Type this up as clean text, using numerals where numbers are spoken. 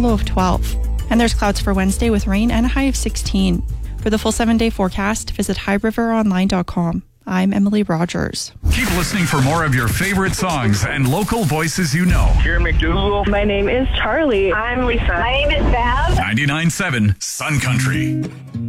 low of 12. And there's clouds for Wednesday with rain and a high of 16. For the full 7-day forecast, visit highriveronline.com. I'm Emily Rogers. Keep listening for more of your favorite songs and local voices you know. Here McDougal. My name is Charlie. I'm Lisa. My name is Bev. 99.7 Sun Country.